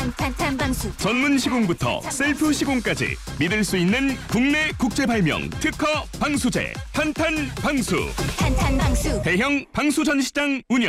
탄탄 방수. 전문 시공부터 셀프 시공까지 믿을 수 있는 국내 국제 발명 특허 방수제 탄탄 방수. 탄탄 방수. 대형 방수 전시장 운영.